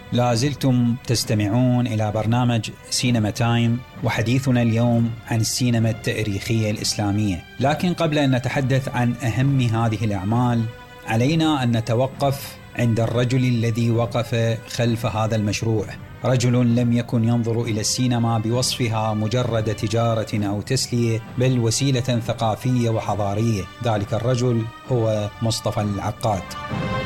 لا زلتم تستمعون إلى برنامج سينما تايم، وحديثنا اليوم عن السينما التاريخية الإسلامية. لكن قبل أن نتحدث عن أهم هذه الأعمال، علينا أن نتوقف عند الرجل الذي وقف خلف هذا المشروع. رجل لم يكن ينظر إلى السينما بوصفها مجرد تجارة أو تسلية، بل وسيلة ثقافية وحضارية. ذلك الرجل هو مصطفى العقاد.